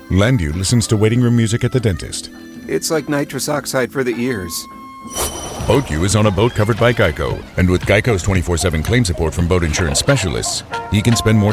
Landu listens to waiting room music at the dentist. It's like nitrous oxide for the ears. BoatU is on a boat covered by Geico, and with Geico's 24/7 claim support from boat insurance specialists, he can spend more